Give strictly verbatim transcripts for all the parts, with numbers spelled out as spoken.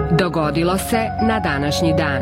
Dogodilo se na današnji dan.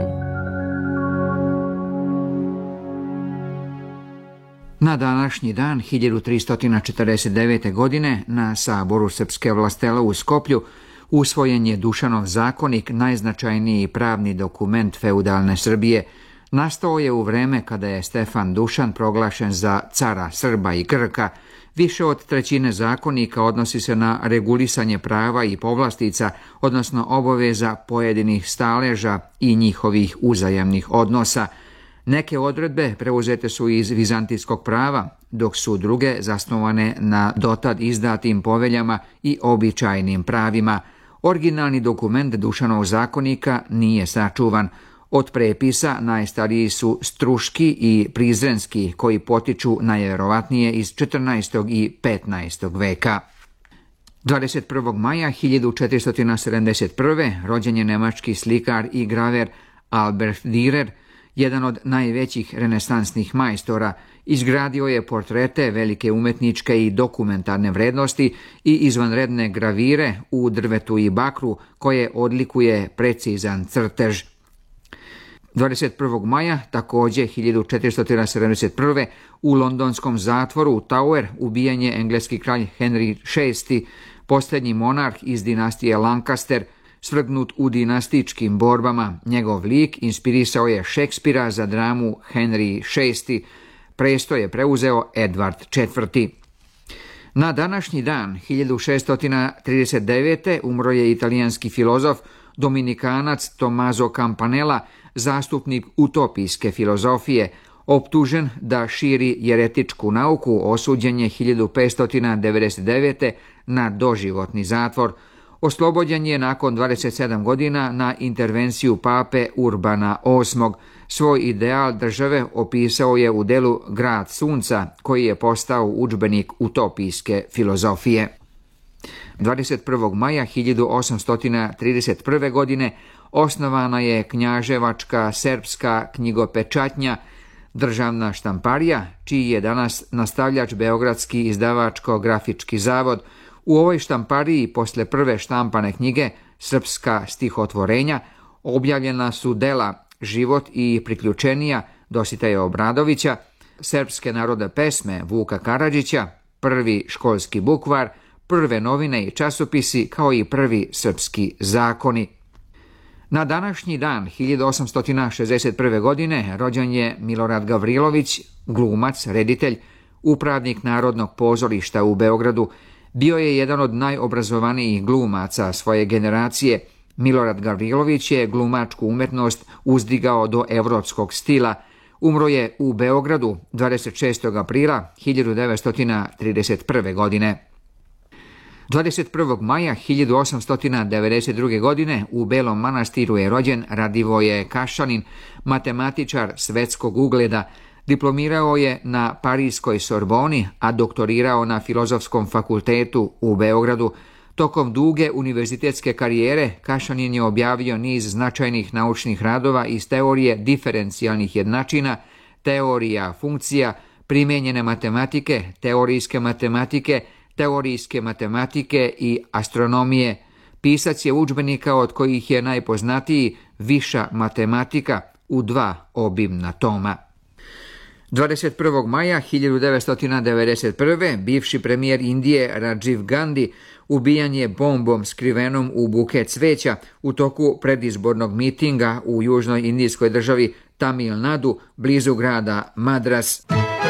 Na današnji dan hiljadu tristo četrdeset devete. godine na Saboru Srpske vlastele u Skoplju usvojen je Dušanov zakonik, najznačajniji pravni dokument feudalne Srbije. Nastao je u vreme kada je Stefan Dušan proglašen za cara Srba i Grka. Više od trećine zakonika odnosi se na regulisanje prava i povlastica, odnosno obaveza pojedinih staleža i njihovih uzajamnih odnosa. Neke odredbe preuzete su iz vizantijskog prava, dok su druge zasnovane na dotad izdatim poveljama i običajnim pravima. Originalni dokument Dušanov zakonika nije sačuvan. Od prepisa najstariji su Struški i Prizrenski, koji potiču najvjerovatnije iz četrnaestog i petnaestog veka. dvadeset prvog maja hiljadu četiristo sedamdeset prve. rođen je nemački slikar i graver Albert Dürer, jedan od najvećih renesansnih majstora. Izgradio je portrete velike umetničke i dokumentarne vrednosti i izvanredne gravire u drvetu i bakru koje odlikuje precizan crtež. dvadeset prvog maja, također hiljadu četiristo sedamdeset prve. u londonskom zatvoru Tower ubijen je engleski kralj Henry šesti, posljednji monarh iz dinastije Lancaster, svrgnut u dinastičkim borbama. Njegov lik inspirisao je Šekspira za dramu Henry šesti. Presto je preuzeo Edward četvrti. Na današnji dan, hiljadu šessto trideset devete. umro je italijanski filozof, dominikanac Tommaso Campanella, zastupnik utopijske filozofije. Optužen da širi jeretičku nauku, osuđen je hiljadu petsto devedeset devete. na doživotni zatvor. Oslobođen je nakon dvadeset sedam godina na intervenciju pape Urbana osmog. Svoj ideal države opisao je u delu Grad sunca, koji je postao udžbenik utopijske filozofije. dvadeset prvog maja hiljadu osamsto trideset prve. godine osnovana je Knjaževačka srpska knjigopečatnja, državna štamparija, čiji je danas nastavljač Beogradski izdavačko-grafički zavod. U ovoj štampariji posle prve štampane knjige Srpska stihotvorenja objavljena su dela Život i priključenija Dositeja Obradovića, Srpske narodne pesme Vuka Karadžića, prvi školski bukvar, prve novine i časopisi, kao i prvi srpski zakoni. Na današnji dan hiljadu osamsto šezdeset prve. godine rođen je Milorad Gavrilović, glumac, reditelj, upravnik Narodnog pozorišta u Beogradu. Bio je jedan od najobrazovanijih glumaca svoje generacije. Milorad Gavrilović je glumačku umetnost uzdigao do evropskog stila. Umro je u Beogradu dvadeset šestog aprila hiljadu devetsto trideset prve. godine. dvadeset prvog maja hiljadu osamsto devedeset druge. godine u Belom Manastiru je rođen Radivoje Kašanin, matematičar svetskog ugleda. Diplomirao je na Parijskoj Sorboni, a doktorirao na Filozofskom fakultetu u Beogradu. Tokom duge univerzitetske karijere Kašanin je objavio niz značajnih naučnih radova iz teorije diferencijalnih jednačina, teorija funkcija, primijenjene matematike, teorijske matematike, teorijske matematike i astronomije. Pisac je udžbenika od kojih je najpoznatiji Viša matematika u dva obimna toma. dvadeset prvog maja hiljadu devetsto devedeset prve. bivši premijer Indije Rajiv Gandhi ubijan je bombom skrivenom u buket cveća u toku predizbornog mitinga u južnoj indijskoj državi Tamil Nadu, blizu grada Madras.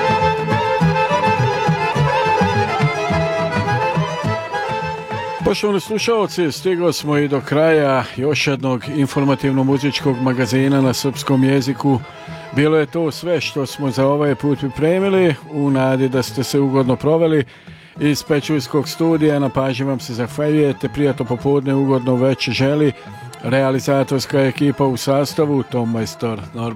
Poštovani slušalci, stigli smo i do kraja još jednog informativno-muzičkog magazina na srpskom jeziku. Bilo je to sve što smo za ovaj put pripremili, u nadi da ste se ugodno proveli. Iz Pećujskog studija na pažnji vam se zahvaljujete, prijatno popodne, ugodno večer želi realizatorska ekipa u sastavu Tom Majstor, Norbert